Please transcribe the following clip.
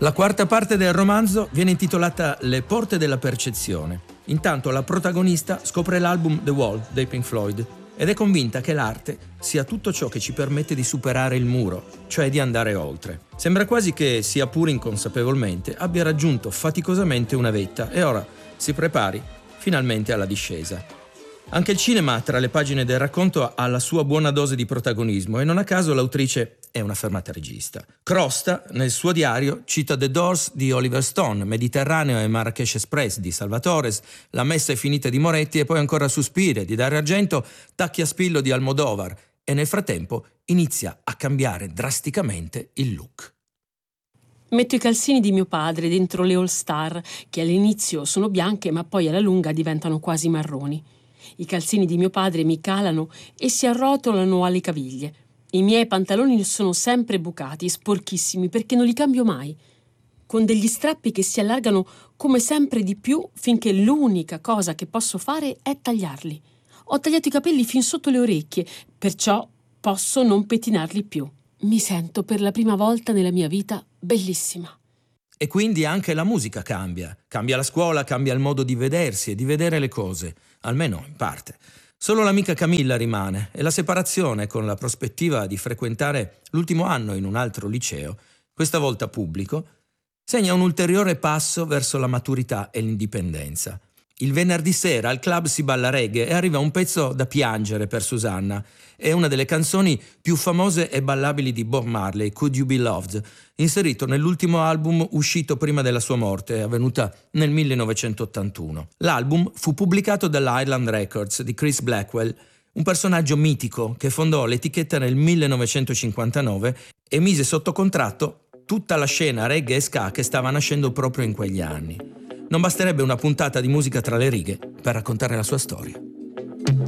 La quarta parte del romanzo viene intitolata Le porte della percezione. Intanto la protagonista scopre l'album The Wall dei Pink Floyd ed è convinta che l'arte sia tutto ciò che ci permette di superare il muro, cioè di andare oltre. Sembra quasi che, sia pur inconsapevolmente, abbia raggiunto faticosamente una vetta e ora si prepari finalmente alla discesa. Anche il cinema, tra le pagine del racconto, ha la sua buona dose di protagonismo e non a caso l'autrice è una fermata regista. Crosta, nel suo diario, cita The Doors di Oliver Stone, Mediterraneo e Marrakesh Express di Salvatores, La messa è finita di Moretti e poi ancora Suspire di Dario Argento, Tacchi a spillo di Almodovar e nel frattempo inizia a cambiare drasticamente il look. Metto i calzini di mio padre dentro le All Star, che all'inizio sono bianche ma poi alla lunga diventano quasi marroni. I calzini di mio padre mi calano e si arrotolano alle caviglie. I miei pantaloni sono sempre bucati, sporchissimi, perché non li cambio mai, con degli strappi che si allargano come sempre di più finché l'unica cosa che posso fare è tagliarli. Ho tagliato i capelli fin sotto le orecchie, perciò posso non pettinarli più. Mi sento per la prima volta nella mia vita bellissima. E quindi anche la musica cambia. Cambia la scuola, cambia il modo di vedersi e di vedere le cose, almeno in parte. Solo l'amica Camilla rimane e la separazione, con la prospettiva di frequentare l'ultimo anno in un altro liceo, questa volta pubblico, segna un ulteriore passo verso la maturità e l'indipendenza. Il venerdì sera al club si balla reggae e arriva un pezzo da piangere per Susanna. È una delle canzoni più famose e ballabili di Bob Marley, Could You Be Loved, inserito nell'ultimo album uscito prima della sua morte, avvenuta nel 1981. L'album fu pubblicato dall'Island Records di Chris Blackwell, un personaggio mitico che fondò l'etichetta nel 1959 e mise sotto contratto tutta la scena reggae e ska che stava nascendo proprio in quegli anni. Non basterebbe una puntata di musica tra le righe per raccontare la sua storia.